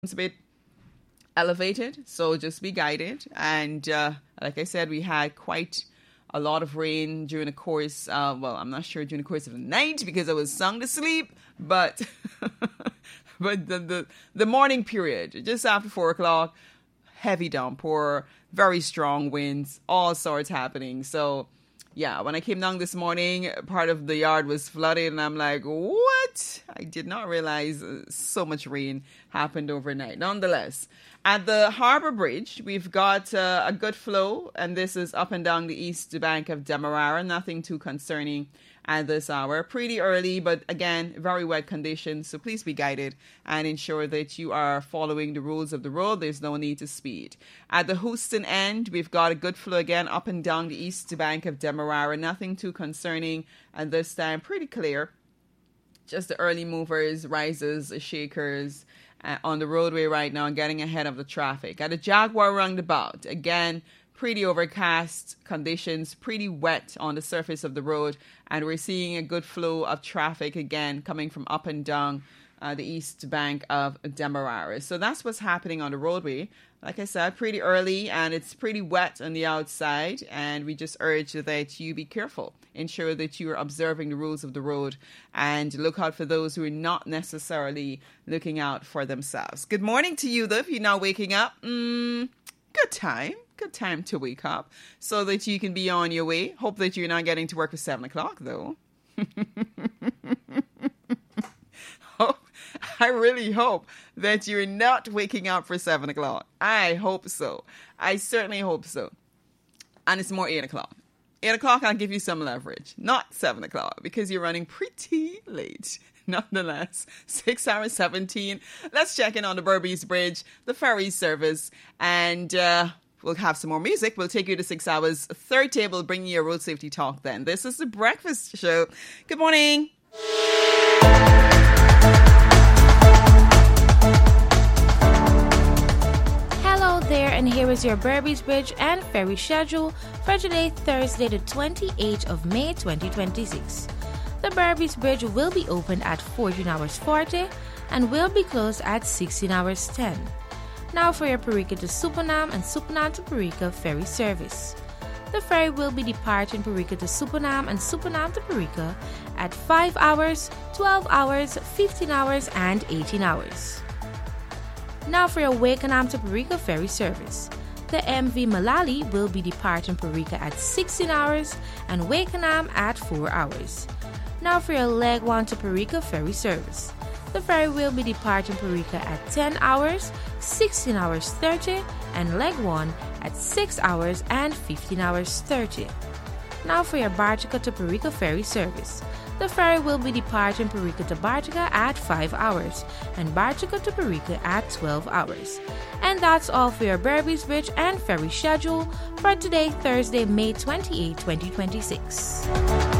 a bit elevated, so just be guided. And like I said, we had quite a lot of rain during the course. I'm not sure during the course of the night because I was sound asleep, but but the morning period, just after 4 o'clock, heavy downpour, very strong winds, all sorts happening. So yeah, when I came down this morning, part of the yard was flooded, and I'm like, what? I did not realize so much rain happened overnight. Nonetheless, at the Harbour Bridge, we've got a good flow, and this is up and down the east bank of Demerara. Nothing too concerning at this hour. Pretty early, but again, very wet conditions, so please be guided and ensure that you are following the rules of the road. There's no need to speed. At the Houston end, we've got a good flow again up and down the east bank of Demerara. Nothing too concerning, and this time pretty clear. Just the early movers, risers, shakers on the roadway right now, getting ahead of the traffic. At the Jaguar roundabout, again, pretty overcast conditions, pretty wet on the surface of the road, and we're seeing a good flow of traffic again coming from up and down the east bank of Demerara. So that's what's happening on the roadway. Like I said, pretty early, and it's pretty wet on the outside, and we just urge that you be careful. Ensure that you are observing the rules of the road and look out for those who are not necessarily looking out for themselves. Good morning to you, though, if you're now waking up. Good time to wake up so that you can be on your way. Hope that you're not getting to work at 7 o'clock, though. I really hope that you're not waking up for 7 o'clock. I hope so. I certainly hope so. And it's more 8 o'clock. 8 o'clock, I'll give you some leverage. Not 7 o'clock, because you're running pretty late. Nonetheless, 6 hours 17. Let's check in on the Berbice Bridge, the ferry service, and we'll have some more music. We'll take you to 6 hours 30. We'll bring you a road safety talk then. This is The Breakfast Show. Good morning. There, and here is your Berbice Bridge and ferry schedule for today, Thursday, the 28th of May, 2026. The Berbice Bridge will be open at 14 hours 40 and will be closed at 16 hours 10. Now for your Parika to Supanam and Supanam to Parika ferry service. The ferry will be departing Parika to Supanam and Supanam to Parika at 5 hours, 12 hours, 15 hours, and 18 hours. Now for your Wakenham to Parika ferry service. The MV Malali will be departing Parika at 16 hours and Wakenham at 4 hours. Now for your Leg 1 to Parika ferry service. The ferry will be departing Parika at 10 hours, 16 hours 30, and Leg 1 at 6 hours and 15 hours 30. Now for your Bartica to Parika ferry service. The ferry will be departing Parika to Bartica at 5 hours and Bartica to Parika at 12 hours. And that's all for your Berbice Bridge and ferry schedule for today, Thursday, May 28, 2026.